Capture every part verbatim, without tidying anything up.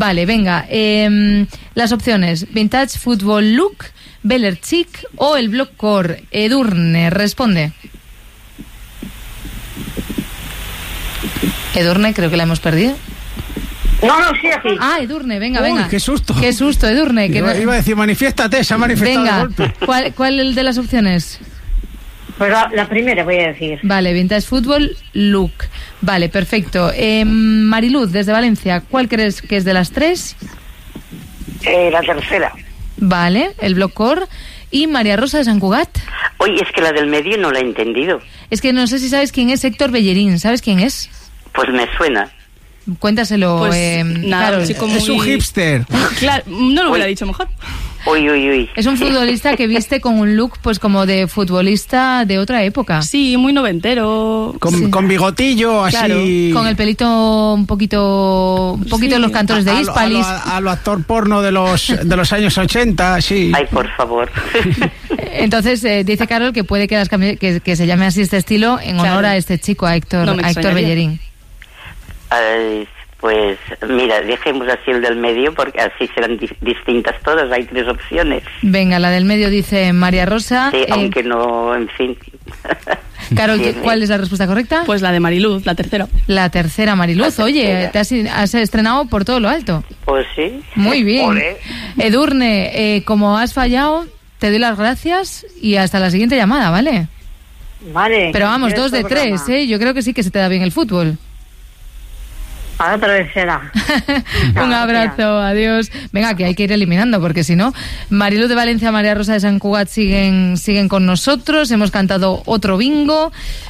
Vale, venga. Eh, las opciones: Vintage Football Look, Beller-Chic o el Block Core. Edurne, responde. Edurne, creo que la hemos perdido. No, no, sí, aquí. Ah, Edurne, venga, Uy, venga. qué susto. Qué susto, Edurne. Que Iba, no... iba a decir, manifiéstate, se ha manifestado Venga, de golpe. ¿cuál, ¿cuál de las opciones? Pues la, la primera voy a decir. Vale, Vintage Football Look. Vale, perfecto. Eh, Mariluz, desde Valencia, ¿cuál crees que es de las tres? Eh, la tercera. Vale, el Block Core. Y María Rosa de Sant Cugat. Oye, es que la del medio no la he entendido. Es que no sé si sabes quién es Héctor Bellerín. ¿Sabes quién es? Pues me suena. Cuéntaselo, Pues eh, nada, Carol. un chico Es un muy- hipster. Claro, no lo hubiera dicho mejor. Uy, uy, uy. Es un futbolista que viste con un look pues como de futbolista de otra época. Sí, muy noventero. Con, Sí. con bigotillo, así... Con el pelito un poquito un poquito Sí. en los cantores de a, a lo- Hispalis. a, lo- a lo actor porno de los de los años ochenta, sí. Ay, por favor. Entonces eh, dice Carol que puede que, las cami- que, que se llame así este estilo en honor Claro. a este chico, a Héctor, No me a Héctor extrañaría. Bellerín. Ay, pues mira, dejemos así el del medio porque así serán di- distintas todas. Hay tres opciones. Venga, la del medio dice María Rosa. Sí, Eh, aunque no, en fin. Carol, Bien, ¿cuál es la respuesta correcta? Pues la de Mariluz, la tercera. La tercera, Mariluz. La Oye, tercera. te has, has estrenado por todo lo alto. Pues sí. Muy bien. Ole. Edurne, eh, como has fallado, te doy las gracias y hasta la siguiente llamada, ¿vale? Vale. Pero vamos, ¿Quieres dos de programa? tres, ¿eh? Yo creo que sí que se te da bien el fútbol. A otra vez será. Un abrazo, adiós. Venga, que hay que ir eliminando, porque si no, Mariluz de Valencia, María Rosa de Sant Cugat siguen, siguen con nosotros. Hemos cantado otro bingo.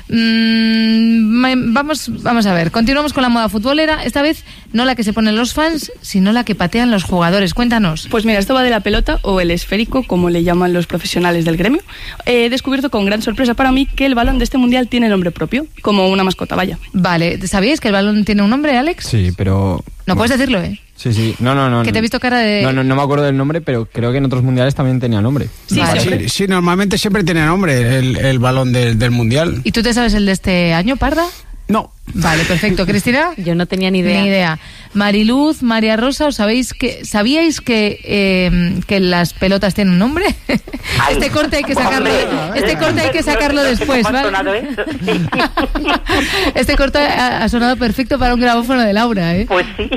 Mm, vamos, vamos a ver, continuamos con la moda futbolera. Esta vez no la que se ponen los fans, sino la que patean los jugadores. Cuéntanos. Pues mira, esto va de la pelota o el esférico, como le llaman los profesionales del gremio. He descubierto con gran sorpresa para mí que el balón de este mundial tiene nombre propio, como una mascota, vaya. Vale, ¿sabíais que el balón tiene un nombre, Alex? Sí, pero... No puedes decirlo, ¿eh? Sí, sí. No, no, no. Que te he visto cara de... No, no, no me acuerdo del nombre, pero creo que en otros mundiales también tenía nombre. Sí, Vale. siempre. Sí, sí, normalmente siempre tiene nombre el, el balón del, del mundial. ¿Y tú te sabes el de este año, Parda? No. Vale, perfecto. ¿Cristina? Yo no tenía ni idea. Ni idea. Mariluz, María Rosa, ¿os sabéis que, ¿sabíais que, eh, que las pelotas tienen un nombre? Ay, Este corte hay que sacarlo, hombre. este corte hay que sacarlo No sé después, cómo ha ¿vale? sonado eso. Este corte ha, ha sonado perfecto para un grabófono de Laura, ¿eh? Pues sí.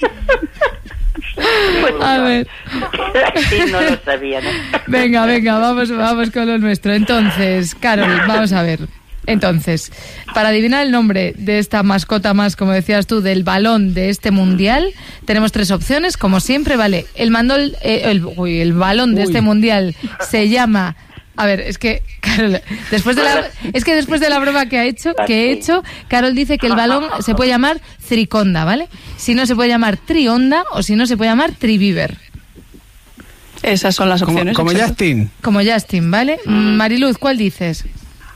A ver. Sí, no lo sabía, ¿no? Venga, venga, vamos, vamos con lo nuestro. Entonces, Carol, vamos a ver. Entonces, para adivinar el nombre de esta mascota más, como decías tú, del balón de este mundial, tenemos tres opciones, como siempre, vale. El mandol, eh, el, uy, el balón de Uy. este mundial se llama... A ver, es que Carol, después de la, es que después de la broma que ha hecho, que he hecho, Carol dice que el balón se puede llamar Triconda, ¿vale? Si no se puede llamar Trionda o si no se puede llamar Triviver. Esas son las Como, opciones. como exacto. Justin. Como Justin, ¿vale? Mariluz, ¿cuál dices?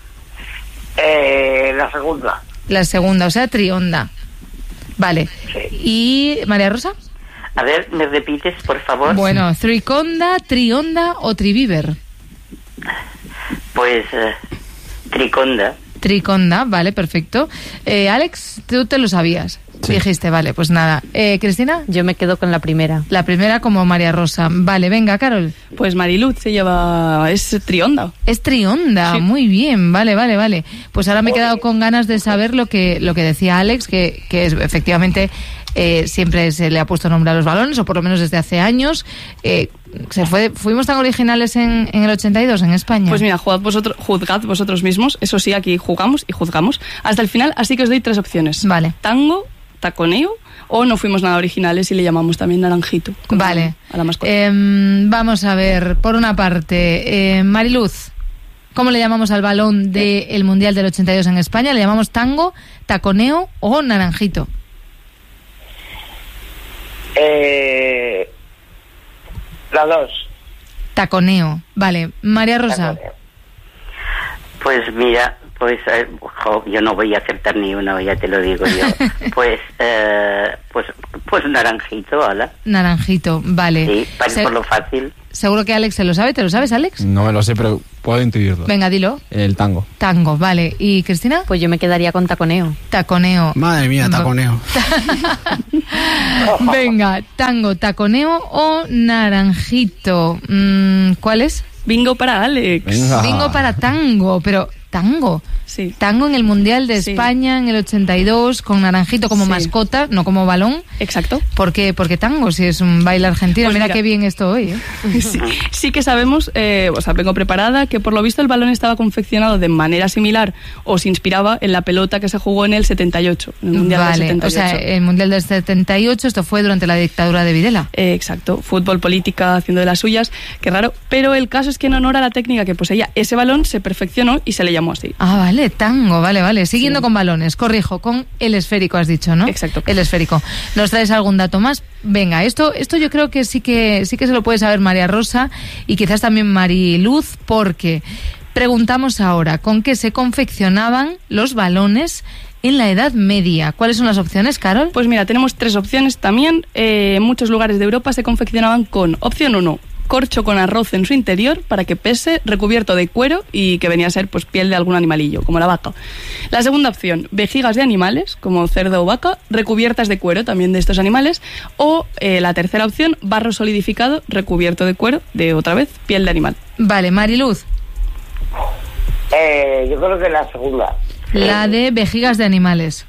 Eh, la segunda. La segunda, o sea, Trionda. Vale. ¿Y María Rosa? A ver, ¿me repites, por favor? Bueno, Triconda, Trionda o Triviver. Pues eh, Triconda. Triconda, vale, perfecto. Eh, Alex, tú te lo sabías. Sí. Dijiste, vale, pues nada. Eh, Cristina, Yo me quedo con la primera. la primera como María Rosa. Vale, venga, Carol. Pues Mariluz se lleva... es Trionda. Es Trionda, Sí. muy bien, vale, vale, vale. Pues ahora me he quedado con ganas de saber lo que lo que decía Alex, que, que es, efectivamente eh, siempre se le ha puesto nombre a los balones, o por lo menos desde hace años. Eh, se fue, fuimos tan originales en, en el ochenta y dos en España. Pues mira, jugad vosotros, juzgad vosotros mismos. Eso sí, aquí jugamos y juzgamos hasta el final, así que os doy tres opciones. Vale. Tango, taconeo o no fuimos nada originales y le llamamos también naranjito. como Vale. A la mascota. Em, vamos a ver, por una parte, eh, Mariluz, ¿cómo le llamamos al balón del Mundial del ochenta y dos en España? ¿Le llamamos tango, taconeo o naranjito? Eh, la dos. Taconeo. Vale. María Rosa. Pues mira, Pues eh, jo, yo no voy a acertar ni uno, ya te lo digo yo. Pues, eh, pues, pues naranjito, hola. Naranjito, vale. Sí, para Se- ir por lo fácil. Seguro que Alex se lo sabe. ¿Te lo sabes, Alex? No me lo sé, pero puedo intuirlo. Venga, dilo. El tango. Tango, vale. ¿Y Cristina? Pues yo me quedaría con taconeo. Taconeo. Madre mía, taconeo. Venga, tango, taconeo o naranjito. Mm, ¿Cuál es? Bingo para Alex. Venga. Bingo para tango, pero tango. Sí. Tango en el Mundial de Sí. España en el ochenta y dos con naranjito como Sí. mascota, no como balón. Exacto. ¿Por qué? Porque tango, si es un baile argentino. Pues mira, mira. qué bien esto hoy, ¿eh? Sí, sí que sabemos, eh, o sea, vengo preparada, que por lo visto el balón estaba confeccionado de manera similar o se inspiraba en la pelota que se jugó en el setenta y ocho, en el Mundial del Vale, setenta y o ocho. sea, el Mundial del setenta y ocho, esto fue durante la dictadura de Videla. Eh, exacto, fútbol, política, haciendo de las suyas, qué raro. Pero el caso es que en honor a la técnica que poseía ese balón, se perfeccionó y se le llamó así. Ah, vale, tango, vale, vale. Siguiendo Sí. con balones, corrijo, con el esférico has dicho, ¿no? Exacto. El esférico. ¿Nos traes algún dato más? Venga, esto, esto yo creo que sí que sí que se lo puede saber María Rosa y quizás también Mariluz, porque preguntamos ahora, ¿con qué se confeccionaban los balones en la Edad Media? ¿Cuáles son las opciones, Carol? Pues mira, tenemos tres opciones también. Eh, en muchos lugares de Europa se confeccionaban con opción uno, corcho con arroz en su interior para que pese, recubierto de cuero y que venía a ser pues piel de algún animalillo, como la vaca. La segunda opción, vejigas de animales, como cerdo o vaca, recubiertas de cuero también de estos animales. O eh, la tercera opción, barro solidificado, recubierto de cuero de otra vez, piel de animal. Vale, Mariluz, Eh, yo creo que la segunda. la de vejigas de animales.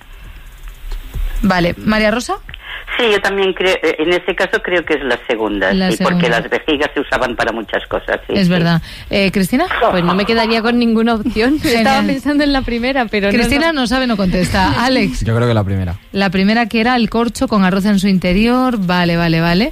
Vale, María Rosa. Sí, yo también creo, eh, en este caso creo que es la segunda, La sí, segunda. porque las vejigas se usaban para muchas cosas. Sí, Es sí. verdad. Eh, ¿Cristina? Pues no me quedaría con ninguna opción. Genial. Estaba pensando en la primera, pero Cristina no, no. no sabe, no contesta. Alex. Yo creo que la primera. La primera que era el corcho con arroz en su interior. Vale, vale, vale.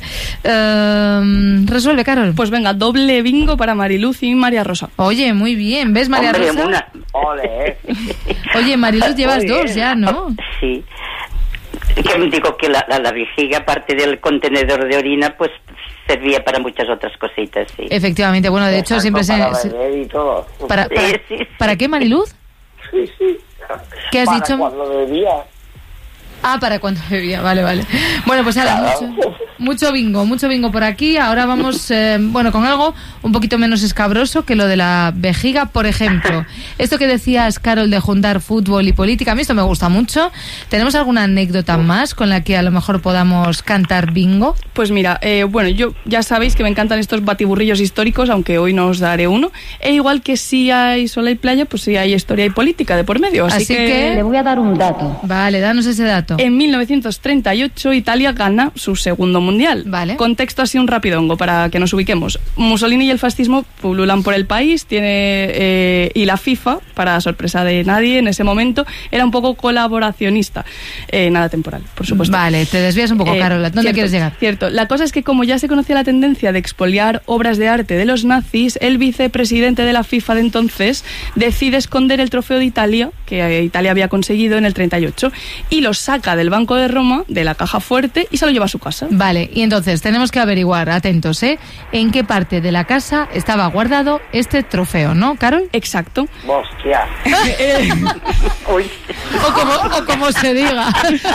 Ehm, resuelve, Carol. Pues venga, doble bingo para Mariluz y María Rosa. Oye, muy bien. ¿Ves, María Hombre, Rosa? una... Ole, eh. Oye, Mariluz, llevas Muy dos bien. ya, ¿no? Sí. Que me digo que la, la, la vejiga, aparte del contenedor de orina, pues servía para muchas otras cositas, sí. Efectivamente, bueno, de hecho siempre se... Para se- beber y todo. ¿Para, para, Sí, sí, sí. ¿para qué, Mariluz? Sí, sí. ¿Qué has Para dicho? cuando bebía. Ah, para cuando bebía, vale, vale. Bueno, pues ahora, Claro. mucho, mucho bingo, mucho bingo por aquí. Ahora vamos, eh, bueno, con algo un poquito menos escabroso que lo de la vejiga, por ejemplo. Esto que decías, Carol, de juntar fútbol y política, a mí esto me gusta mucho. ¿Tenemos alguna anécdota más con la que a lo mejor podamos cantar bingo? Pues mira, eh, bueno, yo ya sabéis que me encantan estos batiburrillos históricos, aunque hoy no os daré uno. E igual que si hay sol y playa, pues sí hay historia y política de por medio. Así, Así que, que- Le voy a dar un dato. Vale, danos ese dato. en mil novecientos treinta y ocho Italia gana su segundo mundial. Vale. Contexto así un rapidongo para que nos ubiquemos. Mussolini y el fascismo pululan por el país, tiene eh, y la FIFA, para sorpresa de nadie en ese momento, era un poco colaboracionista. Eh, nada temporal, por supuesto. Vale, te desvías un poco, Eh, Carol. ¿Dónde cierto, quieres llegar? Cierto. La cosa es que como ya se conocía la tendencia de expoliar obras de arte de los nazis, el vicepresidente de la FIFA de entonces decide esconder el trofeo de Italia, que eh, Italia había conseguido en el treinta y ocho, y lo saca del Banco de Roma, de la caja fuerte, y se lo lleva a su casa. Vale, y entonces tenemos que averiguar, atentos, ¿eh? ¿En qué parte de la casa estaba guardado este trofeo, no, Carol? Exacto. Hostia. Uy. O como, o como se diga.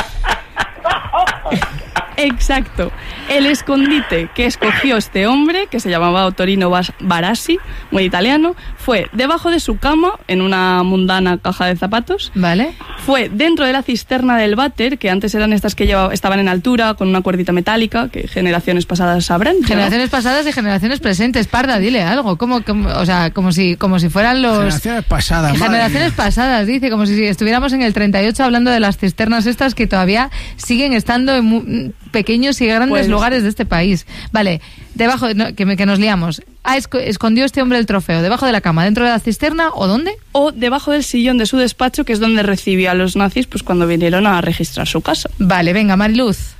Exacto. El escondite que escogió este hombre, que se llamaba Ottorino Bas- Barassi, muy italiano, fue debajo de su cama, en una mundana caja de zapatos. Vale. Fue dentro de la cisterna del váter, que antes eran estas que llevaba, estaban en altura, con una cuerdita metálica, que generaciones pasadas sabrán. ¿no? Generaciones pasadas y generaciones presentes. Parda, dile algo. Como, como, o sea, como si, como si fueran los... Generaciones pasadas, madre Generaciones mía. pasadas, dice, como si estuviéramos en el treinta y ocho hablando de las cisternas estas que todavía siguen estando en mu- pequeños y grandes Pues- lugares de este país. Vale, debajo, no, que, me- que nos liamos. Ah, esco- escondió este hombre el trofeo, ¿debajo de la cama, dentro de la cisterna o dónde? O debajo del sillón de su despacho, que es donde recibió a los nazis pues cuando vinieron a registrar su casa. Vale, venga, Mariluz.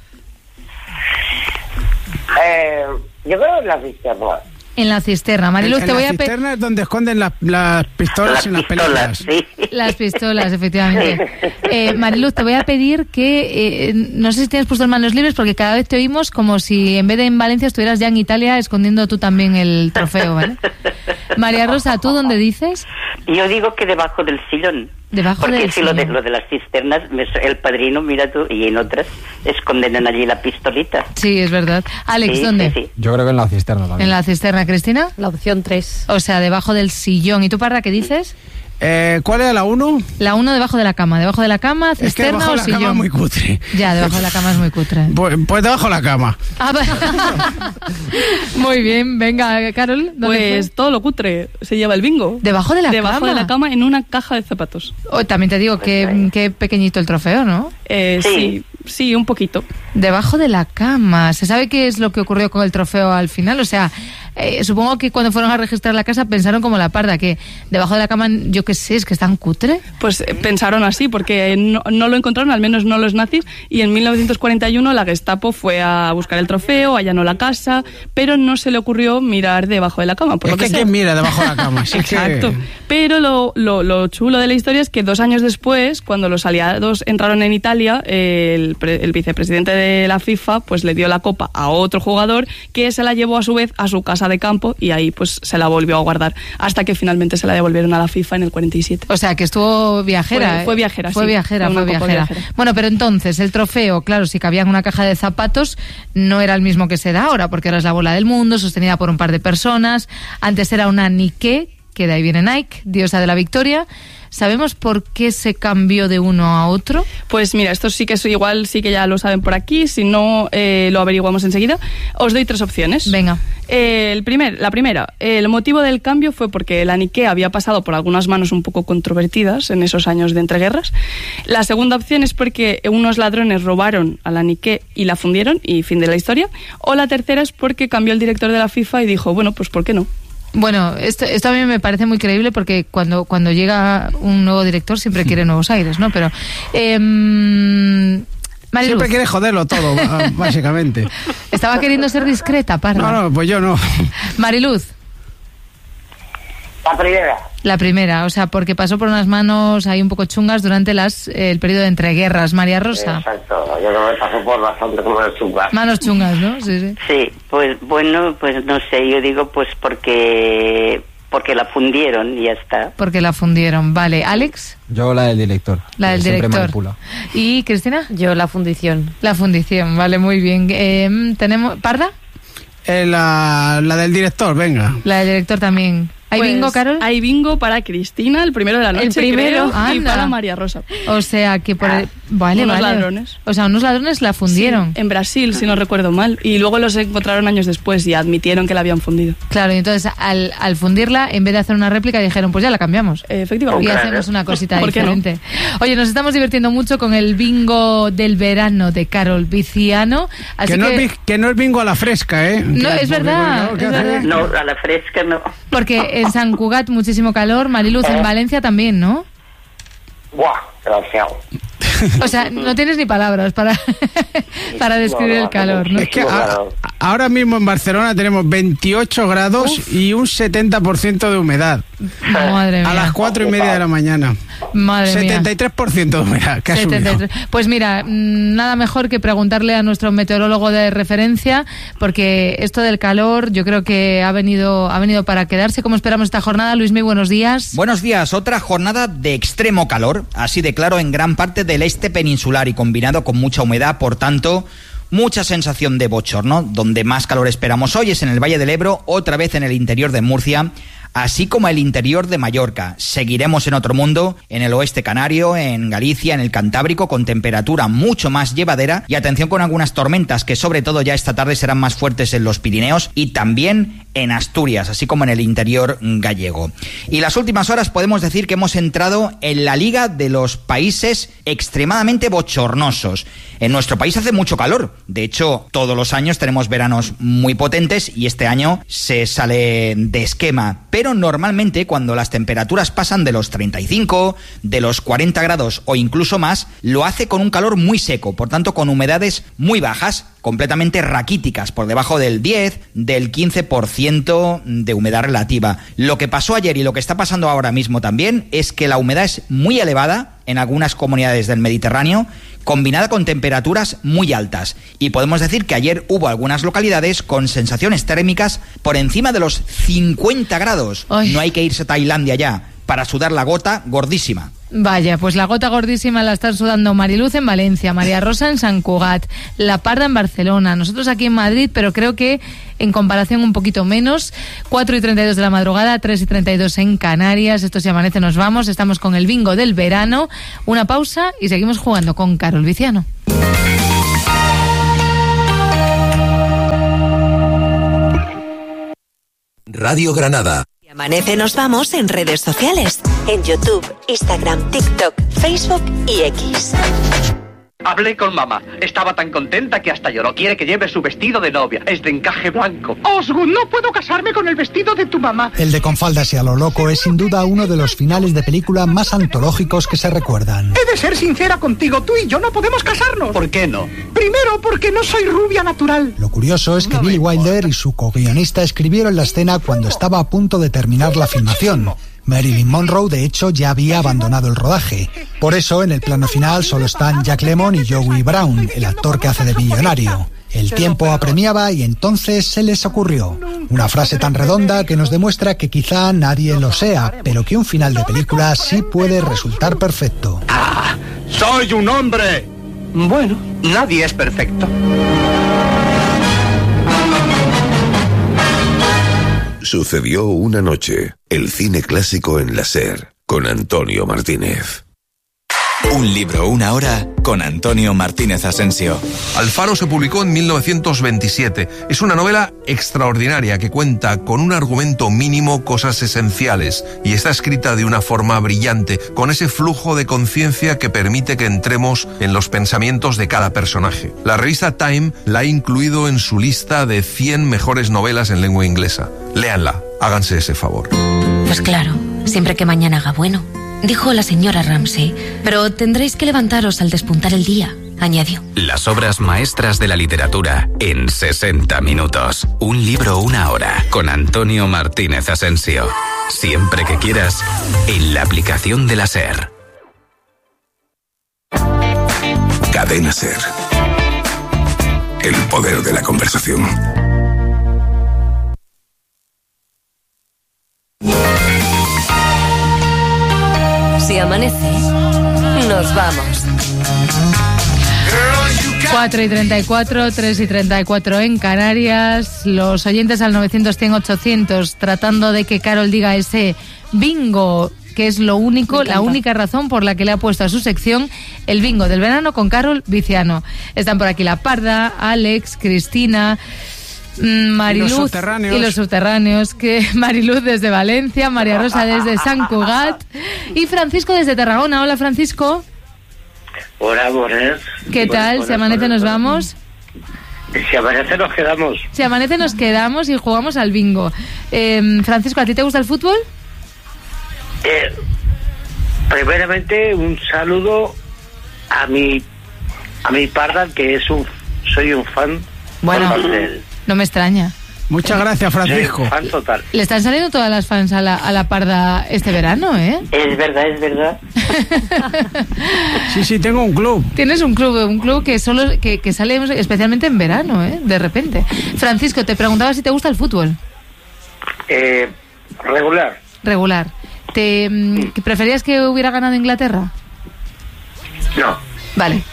Eh, yo creo que la cisterna. En la cisterna. Mariluz, en te voy la a pedir... cisterna es donde esconden las, las pistolas Las en las pistolas, películas. sí. Las pistolas, efectivamente. Eh, Mariluz, te voy a pedir que, eh, no sé si tienes puesto en manos libres, porque cada vez te oímos como si en vez de en Valencia estuvieras ya en Italia escondiendo tú también el trofeo, ¿vale? María Rosa, ¿tú dónde dices? Yo digo que debajo del sillón. Debajo Porque del si lo de, sillón. lo de las cisternas, me- el Padrino, mira tú, y en otras esconden allí la pistolita. Sí, es verdad. Alex, Sí, ¿dónde? sí, sí. Yo creo que en la cisterna también. ¿En la cisterna, Cristina? La opción tres. O sea, debajo del sillón. ¿Y tú, Parra, qué dices? Eh, ¿Cuál era la uno? La uno debajo de la cama. ¿Debajo de la cama, Es que cisterna debajo o de la sillón? cama es muy cutre. Ya, debajo de la cama es muy cutre. Pues, pues debajo de la cama. Ah, va- muy bien, venga, Carol. ¿dónde Pues fue? todo lo cutre se lleva el bingo. Debajo de la Debajo cama. de la cama en una caja de zapatos. Oh, también te digo que, que pequeñito el trofeo, ¿no? Eh, Sí. sí, sí, un poquito. Debajo de la cama. ¿Se sabe qué es lo que ocurrió con el trofeo al final? O sea, eh, supongo que cuando fueron a registrar la casa pensaron como la parda, que debajo de la cama, yo qué sé, es que es tan cutre. Pues eh, pensaron así, porque no, no lo encontraron, al menos no los nazis, y en mil novecientos cuarenta y uno la Gestapo fue a buscar el trofeo, allanó la casa, pero no se le ocurrió mirar debajo de la cama. Por Es lo que que sea. ¿quién mira debajo de la cama? Si es que- Exacto. Pero lo, lo, lo chulo de la historia es que dos años después, cuando los aliados entraron en Italia, el, pre- el vicepresidente de la FIFA pues le dio la copa a otro jugador que se la llevó a su vez a su casa de campo y ahí pues se la volvió a guardar hasta que finalmente se la devolvieron a la FIFA en el cuarenta y siete. O sea, que estuvo viajera. Fue- ¿eh? fue viajera, Fue sí. viajera, Fue fue una copa viajera. viajera. Bueno, pero entonces, el trofeo, claro, si cabía en una caja de zapatos, no era el mismo que se da ahora, porque ahora es la bola del mundo, sostenida por un par de personas. Antes era una Nike, que de ahí viene Nike, diosa de la victoria. ¿Sabemos por qué se cambió de uno a otro? Pues mira, esto sí que es igual, sí que ya lo saben por aquí, si no eh, lo averiguamos enseguida. Os doy tres opciones. Venga. Eh, el primer, la primera, el motivo del cambio fue porque la Nike había pasado por algunas manos un poco controvertidas en esos años de entreguerras. La segunda opción es porque unos ladrones robaron a la Nike y la fundieron y fin de la historia. O la tercera es porque cambió el director de la FIFA y dijo, bueno, pues ¿por qué no? Bueno, esto, esto a mí me parece muy creíble porque cuando, cuando llega un nuevo director siempre quiere nuevos aires, ¿no? Pero... Eh, Mariluz, Siempre quiere joderlo todo, ah, básicamente. estaba queriendo ser discreta, Parra. No, no, pues yo no. Mariluz, La primera. la primera, o sea, porque pasó por unas manos ahí un poco chungas durante las eh, el periodo de entreguerras. María Rosa, Exacto. Yo creo que pasó por bastante como el chungas. manos chungas, ¿no? Sí, sí. Sí, pues bueno, pues no sé, yo digo pues porque porque la fundieron y ya está. Porque la fundieron. Vale, Alex, Yo la del director. la del que siempre director. manipula. ¿Y Cristina? Yo la fundición. La fundición, vale, muy bien. Eh, tenemos... ¿Parda? Eh, la, la del director, venga. La del director también. ¿Hay Pues, bingo, Carol? Hay bingo para Cristina, el primero de la noche, El primero. creo, y Anda. para María Rosa. O sea, que por el... Vale, Unos vale. ladrones. O sea, unos ladrones la fundieron. Sí, en Brasil, si no recuerdo mal. Y luego los encontraron años después y admitieron que la habían fundido. Claro, y entonces al, al fundirla, en vez de hacer una réplica, dijeron, pues ya la cambiamos. Eh, Y efectivamente. Claro. hacemos una cosita ¿Por qué no? diferente. Oye, nos estamos divirtiendo mucho con el bingo del verano de Carol Viciano. Así Que que, no, es, bi- que no es bingo a la fresca, ¿eh? No, Que- es verdad, porque, es ¿qué hace? verdad. No, a la fresca no. porque en San Cugat muchísimo calor, Mariluz en Valencia también, ¿no? Buah, demasiado. O sea, no tienes ni palabras para, para describir el calor, ¿no? Es que a- a- ahora mismo en Barcelona tenemos veintiocho grados y un setenta por ciento de humedad. Madre mía. A las cuatro y media de la mañana. Madre mía. setenta y tres por ciento de humedad, que ha subido. setenta y tres. Pues mira, mm, nada mejor que preguntarle a nuestro meteorólogo de referencia, porque esto del calor yo creo que ha venido, ha venido para quedarse. ¿Cómo esperamos esta jornada? Luismi, buenos días. Buenos días, otra jornada de extremo calor, así de claro en gran parte del este peninsular y combinado con mucha humedad, por tanto, mucha sensación de bochorno. Donde más calor esperamos hoy es en el Valle del Ebro, otra vez en el interior de Murcia, así como el interior de Mallorca. Seguiremos en otro mundo, en el oeste canario, en Galicia, en el Cantábrico, con temperatura mucho más llevadera y atención con algunas tormentas que sobre todo ya esta tarde serán más fuertes en los Pirineos y también en Asturias, así como en el interior gallego. Y las últimas horas podemos decir que hemos entrado en la liga de los países extremadamente bochornosos. En nuestro país hace mucho calor, de hecho todos los años tenemos veranos muy potentes y este año se sale de esquema, pero normalmente cuando las temperaturas pasan de los treinta y cinco, de los cuarenta grados o incluso más, lo hace con un calor muy seco, por tanto con humedades muy bajas, completamente raquíticas, por debajo del diez, del quince por ciento de humedad relativa. Lo que pasó ayer y lo que está pasando ahora mismo también es que la humedad es muy elevada en algunas comunidades del Mediterráneo, combinada con temperaturas muy altas. Y podemos decir que ayer hubo algunas localidades con sensaciones térmicas por encima de los cincuenta grados. Ay. No hay que irse a Tailandia ya para sudar la gota gordísima. Vaya, pues la gota gordísima la están sudando Mariluz en Valencia, María Rosa en Sant Cugat, La Parda en Barcelona, nosotros aquí en Madrid, pero creo que en comparación un poquito menos. Cuatro y treinta y dos de la madrugada, tres y treinta y dos en Canarias. Esto se amanece, nos vamos. Estamos con el bingo del verano. Una pausa y seguimos jugando con Carol Viciano. Radio Granada. Amanece nos vamos en redes sociales, en YouTube, Instagram, TikTok, Facebook y X. Hablé con mamá. Estaba tan contenta que hasta lloró. Quiere que lleve su vestido de novia. Es de encaje blanco. Osgood, no puedo casarme con el vestido de tu mamá. El de Con faldas y a lo loco es sin duda uno de los finales de película más antológicos que se recuerdan. He de ser sincera contigo. Tú y yo no podemos casarnos. ¿Por qué no? Primero, porque no soy rubia natural. Lo curioso es que Billy Wilder y su co-guionista escribieron la escena cuando estaba a punto de terminar la filmación. Marilyn Monroe, de hecho, ya había abandonado el rodaje. Por eso, en el plano final solo están Jack Lemmon y Joey Brown, el actor que hace de millonario. El tiempo apremiaba y entonces se les ocurrió una frase tan redonda que nos demuestra que quizá nadie lo sea, pero que un final de película sí puede resultar perfecto. ¡Ah! ¡Soy un hombre! Bueno, nadie es perfecto. Sucedió una noche. El cine clásico en la SER, con Antonio Martínez. Un libro, una hora, con Antonio Martínez Asensio. Alfaro se publicó en mil novecientos veintisiete. Es una novela extraordinaria que cuenta con un argumento mínimo, cosas esenciales, y está escrita de una forma brillante, con ese flujo de conciencia que permite que entremos en los pensamientos de cada personaje. La revista Time la ha incluido en su lista de cien mejores novelas en lengua inglesa. Léanla, háganse ese favor. Pues claro, siempre que mañana haga bueno, dijo la señora Ramsey, pero tendréis que levantaros al despuntar el día, añadió. Las obras maestras de la literatura en sesenta minutos. Un libro, una hora, con Antonio Martínez Asensio. Siempre que quieras, en la aplicación de la SER. Cadena SER. El poder de la conversación. Si amanece, nos vamos. cuatro y treinta y cuatro, tres y treinta y cuatro en Canarias. Los oyentes al novecientos, cien, ochocientos tratando de que Carol diga ese bingo, que es lo único, la única razón por la que le ha puesto a su sección el bingo del verano con Carol Viciano. Están por aquí La Parda, Alex, Cristina, Mariluz y los subterráneos, y los subterráneos que Mariluz desde Valencia, María Rosa desde Sant Cugat y Francisco desde Tarragona. Hola, Francisco. Hola, amores. ¿Qué tal? Buenas, ¿Se amanece buenas, nos buenas. vamos? Si amanece nos quedamos. Si amanece nos quedamos y jugamos al bingo. Eh, Francisco, ¿a ti te gusta el fútbol? Eh, primeramente, un saludo a mi a mi Parda, que es un soy un fan. Bueno, del... no me extraña. Muchas gracias, Francisco. Fan total. Le están saliendo todas las fans a la, a la Parda este verano, ¿eh? Es verdad, es verdad. Sí, sí, tengo un club. Tienes un club, un club que solo que, que sale especialmente en verano, ¿eh? De repente. Francisco, te preguntaba si te gusta el fútbol. Eh, regular. Regular. ¿Te mm. preferías que hubiera ganado Inglaterra? No. Vale.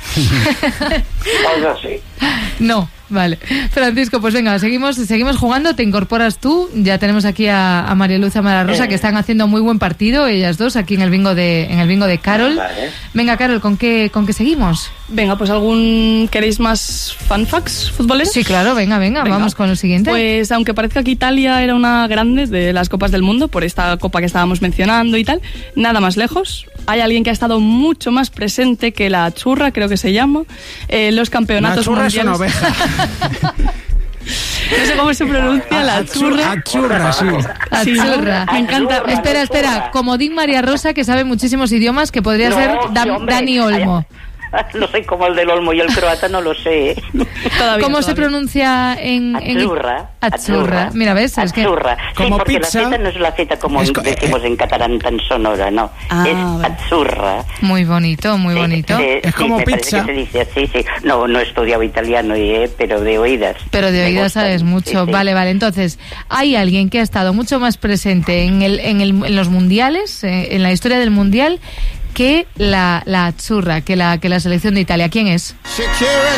Algo así. No. Vale. Francisco, pues venga, seguimos seguimos jugando, te incorporas tú. Ya tenemos aquí a, a María Luz y a María Rosa, que están haciendo muy buen partido, ellas dos, aquí en el bingo de en el bingo de Carol. Vale. Venga, Carol, ¿con qué con qué seguimos? Venga, pues algún ¿queréis más fun facts futboleros? Sí, claro, venga, venga, venga, vamos con lo siguiente. Pues aunque parezca que Italia era una grande de las copas del mundo, por esta copa que estábamos mencionando y tal, nada más lejos. Hay alguien que ha estado mucho más presente que la churra, creo que se llama, en los campeonatos mundiales. La churra es una oveja. No sé cómo se pronuncia, la churra. La churra, sí. La churra. Me encanta. Espera, espera. Comodín María Rosa, que sabe muchísimos idiomas, que podría no, ser Dan, sí, hombre, Dani Olmo. No sé cómo el del Olmo y el croata, no lo sé. ¿eh? Todavía, ¿Cómo todavía. se pronuncia en... Azzurra. En... Azzurra. Mira, ¿ves? Es que... Azzurra. Sí, como porque pizza. la Z no es la Z como es, decimos eh, en catalán tan sonora, no. Ah, es vale. Azzurra. Muy bonito, muy sí, bonito. Sí, es sí, como me pizza. Que se dice así, sí. No, no he estudiado italiano, eh, pero de oídas. Pero de oídas sabes mucho. Sí, sí. Vale, vale. Entonces, hay alguien que ha estado mucho más presente en, el, en, el, en los mundiales, eh, en la historia del mundial, que la, la Azzurra, que la, que la selección de Italia. ¿Quién es? Shakira,